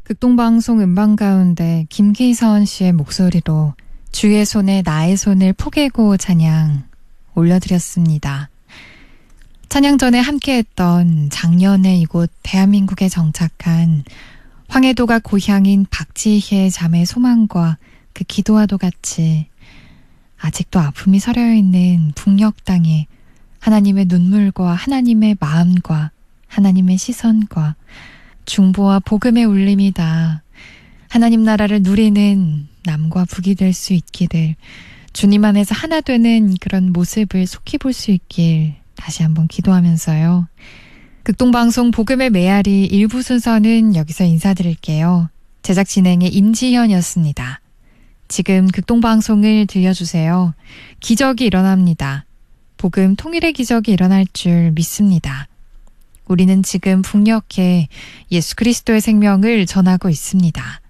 극동방송 음반 가운데 김기선 씨의 목소리로 주의 손에 나의 손을 포개고 찬양 올려드렸습니다. 찬양 전에 함께했던 작년에 이곳 대한민국에 정착한 황해도가 고향인 박지희의 자매 소망과 그 기도와도 같이 아직도 아픔이 서려 있는 북녘 땅에 하나님의 눈물과 하나님의 마음과 하나님의 시선과 중보와 복음의 울림이다. 하나님 나라를 누리는 남과 북이 될 수 있기를, 주님 안에서 하나 되는 그런 모습을 속히 볼 수 있길 다시 한번 기도하면서요. 극동방송 복음의 메아리 1부 순서는 여기서 인사드릴게요. 제작 진행의 임지현이었습니다. 지금 극동방송을 들려주세요. 기적이 일어납니다. 복음 통일의 기적이 일어날 줄 믿습니다. 우리는 지금 북녘에 예수 그리스도의 생명을 전하고 있습니다.